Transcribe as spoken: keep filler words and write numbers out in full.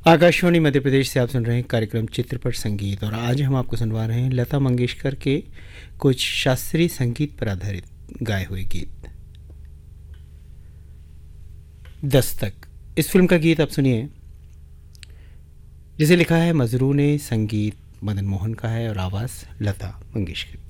आकाशवाणी मध्य प्रदेश से आप सुन रहे हैं कार्यक्रम चित्रपट संगीत, और आज हम आपको सुनवा रहे हैं लता मंगेशकर के कुछ शास्त्रीय संगीत पर आधारित गाए हुए गीत। दस्तक इस फिल्म का गीत आप सुनिए, जिसे लिखा है मजरू ने, संगीत मदन मोहन का है और आवाज़ लता मंगेशकर।